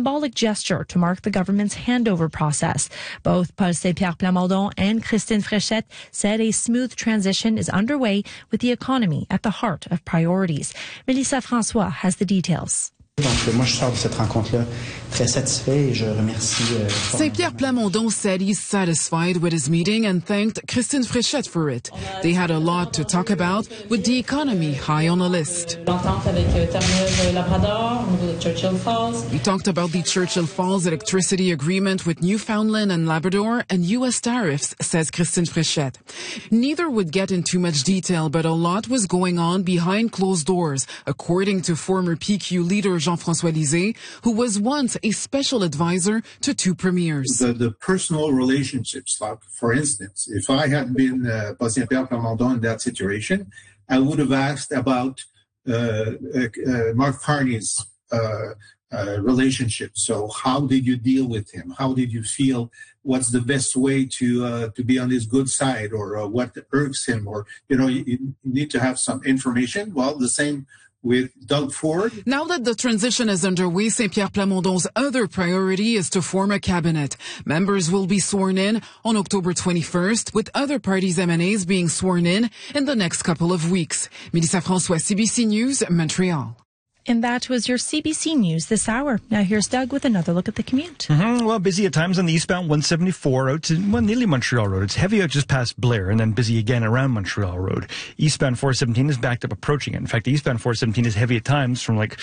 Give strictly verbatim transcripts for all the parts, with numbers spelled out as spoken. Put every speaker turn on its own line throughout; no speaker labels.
symbolic gesture to mark the government's handover process. Both Paul Saint-Pierre Plamondon and Christine Fréchette said a smooth transition is underway with the economy at the heart of priorities. Mélissa François has the details.
Donc, moi, je sors de cette rencontre-là très satisfait et je remercie... Euh,
Saint-Pierre Plamondon said he's satisfied with his meeting and thanked Christine Fréchette for it. They had a lot to talk about, with the economy high on the list. We talked about the Churchill Falls electricity agreement with Newfoundland and Labrador and U S tariffs, says Christine Fréchette. Neither would get in too much detail, but a lot was going on behind closed doors, according to former P Q leader Jean-François Lisée, who was once a special advisor to two premiers.
The, the personal relationships, like, for instance, if I had been uh, Paul Saint-Pierre Plamondon in that situation, I would have asked about uh, uh, uh, Mark Carney's uh, uh, relationship. So how did you deal with him? How did you feel? What's the best way to uh, to be on his good side, or uh, what irks him? Or, you know, you, you need to have some information. Well, the same with Doug Ford.
Now that the transition is underway, Saint-Pierre Plamondon's other priority is to form a cabinet. Members will be sworn in on October twenty-first, with other parties' M and As being sworn in in the next couple of weeks. Mélissa François, C B C News, Montreal.
And that was your C B C News this hour. Now here's Doug with another look at the commute.
Mm-hmm. Well, busy at times on the eastbound one seventy-four out to, well, nearly Montreal Road. It's heavy out just past Blair, and then busy again around Montreal Road. Eastbound four seventeen is backed up approaching it. In fact, the eastbound four seventeen is heavy at times from like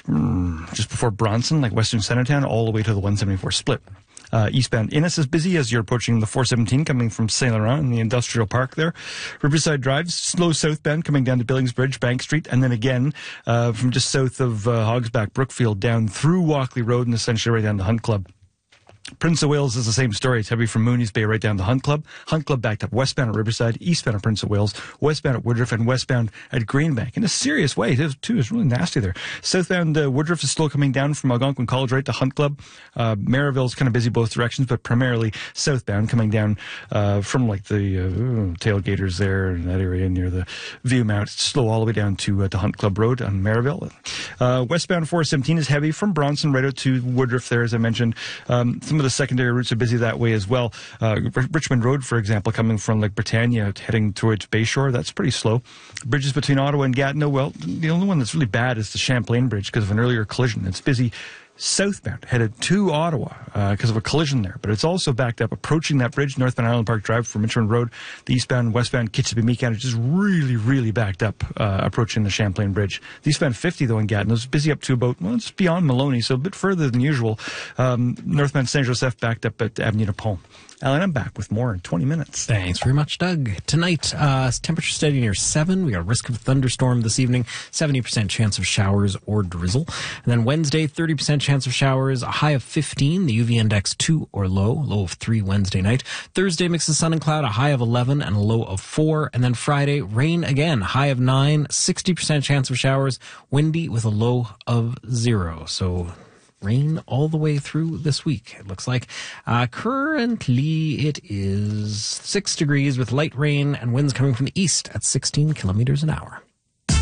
mm, just before Bronson, like Western Centertown, all the way to the one seventy-four split. Uh, eastbound Innis is busy as you're approaching the four seventeen coming from Saint Laurent in the industrial park there. Riverside Drive, slow southbound coming down to Billings Bridge, Bank Street, and then again uh, from just south of uh, Hogsback, Brookfield, down through Walkley Road and essentially right down to Hunt Club. Prince of Wales is the same story. It's heavy from Mooney's Bay right down to Hunt Club. Hunt Club backed up westbound at Riverside, eastbound at Prince of Wales, westbound at Woodruff, and westbound at Greenbank. In a serious way, too. It's really nasty there. Southbound uh, Woodruff is still coming down from Algonquin College right to Hunt Club. Uh, Maryville's kind of busy both directions, but primarily southbound coming down uh, from like the uh, tailgaters there in that area near the Viewmount. It's slow all the way down to, uh, to Hunt Club Road on Maryville. Uh, westbound four seventeen is heavy from Bronson right out to Woodruff there, as I mentioned. Um, some of the secondary routes are busy that way as well. Uh, Richmond Road, for example, coming from Lake Britannia, heading towards Bayshore, that's pretty slow. Bridges between Ottawa and Gatineau, well, the only one that's really bad is the Champlain Bridge because of an earlier collision. It's busy southbound, headed to Ottawa because uh, of a collision there. But it's also backed up approaching that bridge, northbound Island Park Drive from Richmond Road. The eastbound and westbound Kitchissippi-Meekan is just really, really backed up uh, approaching the Champlain Bridge. The eastbound fifty, though, in Gatineau is busy up to about, well, it's beyond Maloney, so a bit further than usual. Um, northbound Saint-Joseph backed up at Avenue de Pont. Alan, I'm back with more in twenty minutes.
Thanks very much, Doug. Tonight, uh, temperature steady near seven. We got a risk of a thunderstorm this evening, seventy percent chance of showers or drizzle. And then Wednesday, thirty percent chance of showers, a high of fifteen, the U V index two or low, low of three Wednesday night. Thursday, mix of sun and cloud, a high of eleven and a low of four. And then Friday, rain again, high of nine, sixty percent chance of showers, windy with a low of zero. So rain all the way through this week, it looks like. Uh, currently, it is six degrees with light rain and winds coming from the east at sixteen kilometers an hour.